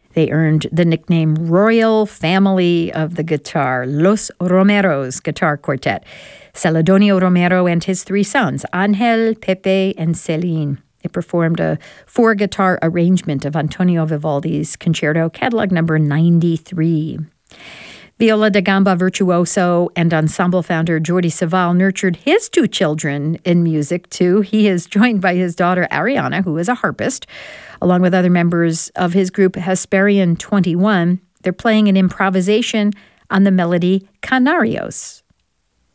They earned the nickname Royal Family of the Guitar, Los Romeros Guitar Quartet. Celedonio Romero and his three sons, Angel, Pepe, and Celine. They performed a four-guitar arrangement of Antonio Vivaldi's Concerto, catalog number 93. Viola da Gamba virtuoso and ensemble founder Jordi Savall nurtured his two children in music, too. He is joined by his daughter Ariana, who is a harpist, along with other members of his group Hesperian 21. They're playing an improvisation on the melody Canarios.